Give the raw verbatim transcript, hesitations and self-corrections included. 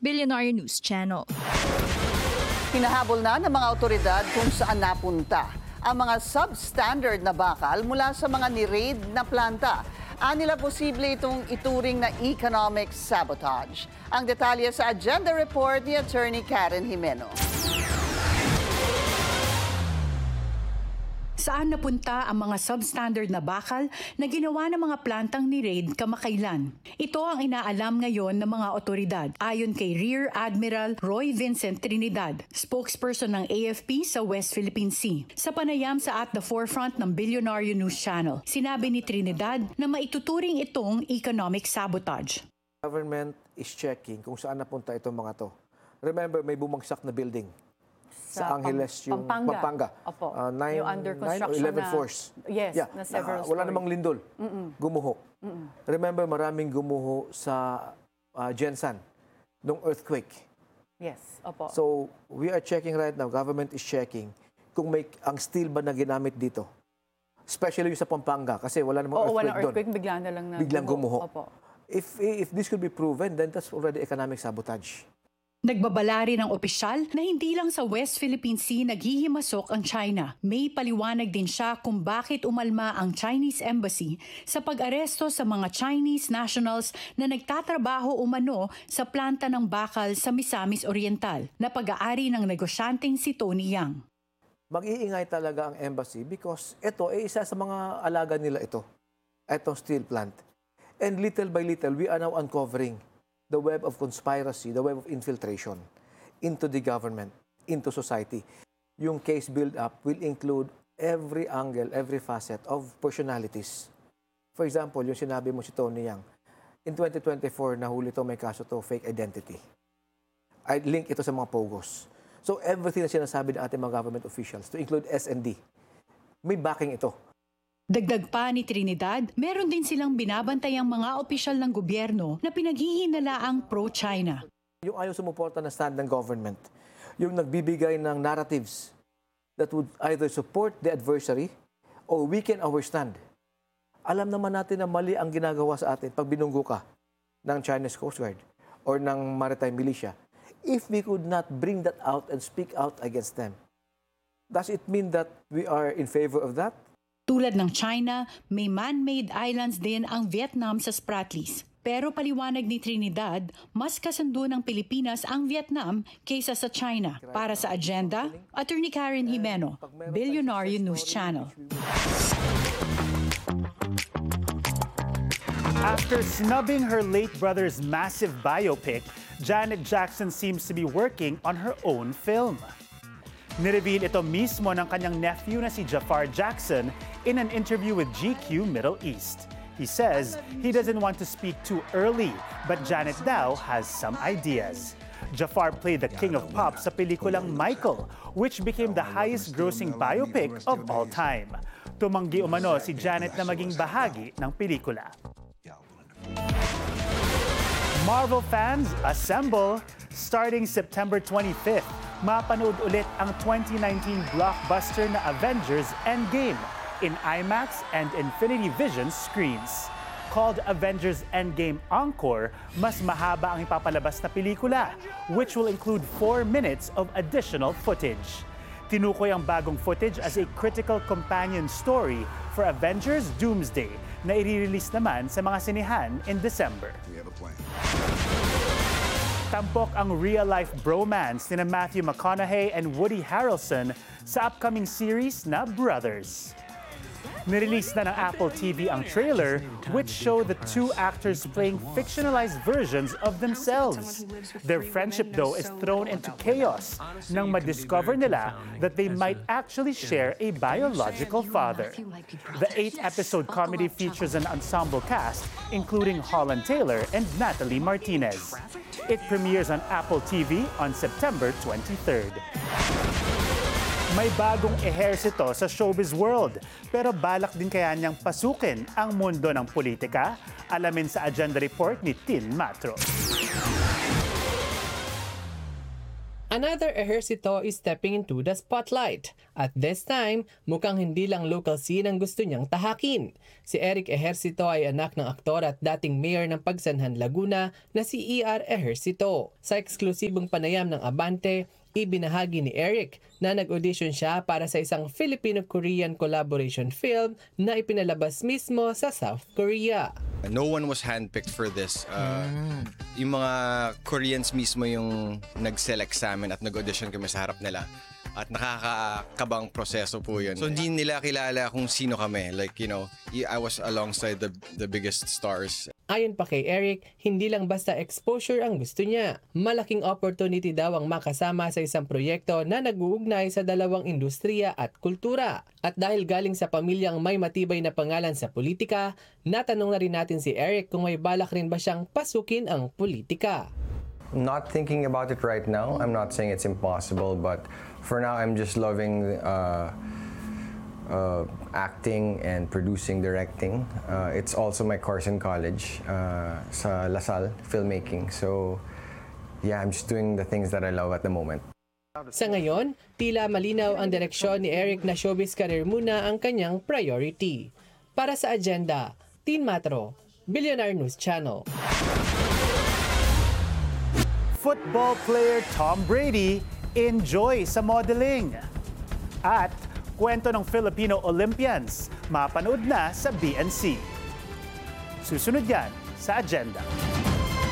Billionaire News Channel. Hinahabol na ng mga otoridad kung saan napunta ang mga substandard na bakal mula sa mga ni-raid na planta. Anila posible itong ituring na economic sabotage. Ang detalye sa agenda report ni Attorney Karen Jimeno. Saan napunta ang mga substandard na bakal na ginawa ng mga plantang ni-raid kamakailan? Ito ang inaalam ngayon ng mga otoridad, ayon kay Rear Admiral Roy Vincent Trinidad, spokesperson ng A F P sa West Philippine Sea. Sa panayam sa At the Forefront ng Billionaire News Channel, sinabi ni Trinidad na maituturing itong economic sabotage. Government is checking kung saan napunta itong mga to. Remember, may bumagsak na building. Sa, sa Angeles, yung Pampanga. Pampanga. Opo. Uh, nine, yung under construction nine or eleven na, floors. Yes, yeah, na several na, wala story. namang lindol. Mm-mm. Gumuho. Mm-mm. Remember, maraming gumuho sa uh, Jensan, nung earthquake. Yes, opo. So, we are checking right now, government is checking kung may ang steel ba na ginamit dito. Especially yung sa Pampanga, kasi wala namang Oo, earthquake doon. walang earthquake, bigla na lang na Biglang gumuho. Opo. If, if this could be proven, then that's already economic sabotage. Nagbabala rin ang opisyal na hindi lang sa West Philippine Sea naghihimasok ang China. May paliwanag din siya kung bakit umalma ang Chinese Embassy sa pag-aresto sa mga Chinese nationals na nagtatrabaho umano sa planta ng bakal sa Misamis Oriental na pag-aari ng negosyanteng si Tony Yang. Mag-iingay talaga ang embassy because ito ay isa sa mga alaga nila ito, itong steel plant. And little by little, we are now uncovering the web of conspiracy, the web of infiltration into the government, into society. Yung case build-up will include every angle, every facet of personalities. For example, yung sinabi mo si Tony Yang, in twenty twenty-four, nahuli to, may kaso to, fake identity. I link ito sa mga pogos. So everything na sinasabi ng ating mga government officials, to include S and D, may backing ito. Dagdag pa ni Trinidad, meron din silang binabantayang mga opisyal ng gobyerno na pinaghihinalaang pro-China. Yung ayaw sumuporta na stand ng government, yung nagbibigay ng narratives that would either support the adversary or weaken our stand. Alam naman natin na mali ang ginagawa sa atin pag binunggo ka ng Chinese Coast Guard or ng maritime militia. If we could not bring that out and speak out against them, does it mean that we are in favor of that? Tulad ng China, may man-made islands din ang Vietnam sa Spratlys. Pero paliwanag ni Trinidad, mas kasundo ng Pilipinas ang Vietnam kaysa sa China. Para sa agenda, Attorney Karen Jimeno, Billionaire News Channel. After snubbing her late brother's massive biopic, Janet Jackson seems to be working on her own film. Nireveal ito mismo ng kanyang nephew na si Jafar Jackson in an interview with G Q Middle East. He says he doesn't want to speak too early, but Janet now has some ideas. Jafar played the king of pop sa pelikulang Michael, which became the highest-grossing biopic of all time. Tumanggi umano si Janet na maging bahagi ng pelikula. Marvel fans, assemble! Starting September twenty-fifth, mapanood ulit ang twenty nineteen blockbuster na Avengers Endgame in IMAX and Infinity Vision screens. Called Avengers Endgame Encore, mas mahaba ang ipapalabas na pelikula, which will include four minutes of additional footage. Tinukoy ang bagong footage as a critical companion story for Avengers Doomsday na i-release naman sa mga sinehan in December. Tampok ang real-life bromance ni Matthew McConaughey and Woody Harrelson sa upcoming series na Brothers. Nirelease na ng Apple T V ang trailer, which showed the two actors playing fictionalized versions of themselves. Their friendship, though, is thrown into chaos nang madiscover nila that they might actually share a biological father. The eight-episode comedy features an ensemble cast, including Holland Taylor and Natalie Martinez. It premieres on Apple T V on September twenty-third. May bagong ehersito sa showbiz world, pero balak din kaya niyang pasukin ang mundo ng politika? Alamin sa agenda report ni Tin Matro. Another ehersito is stepping into the spotlight. At this time, mukhang hindi lang local scene ang gusto niyang tahakin. Si Eric Ejercito ay anak ng aktor at dating mayor ng Pagsanhan, Laguna na si E R Ejercito. Sa eksklusibong panayam ng Abante, ibinahagi ni Eric na nag-audition siya para sa isang Filipino-Korean collaboration film na ipinalabas mismo sa South Korea. No one was handpicked for this. Uh, Yung mga Koreans mismo yung nag-select sa amin at nag-audition kami sa harap nila. At nakakakabang proseso po yun. So hindi nila kilala kung sino kami. Like, you know, I was alongside the, the biggest stars. Ayon pa kay Eric, hindi lang basta exposure ang gusto niya. Malaking opportunity daw ang makasama sa isang proyekto na nag-uugnay sa dalawang industriya at kultura. At dahil galing sa pamilyang may matibay na pangalan sa politika, natanong na rin natin si Eric kung may balak rin ba siyang pasukin ang politika. Not thinking about it right now. I'm not saying it's impossible, but for now, I'm just loving uh, uh, acting and producing, directing. Uh, it's also my course in college uh, sa LaSalle, filmmaking. So, yeah, I'm just doing the things that I love at the moment. Sa ngayon, tila malinaw ang direksyon ni Eric na showbiz career muna ang kanyang priority. Para sa agenda, Teen Matro, Billionaire News Channel. Football player Tom Brady enjoy sa modeling. At kwento ng Filipino Olympians, mapanood na sa B N C. Susunod yan sa agenda.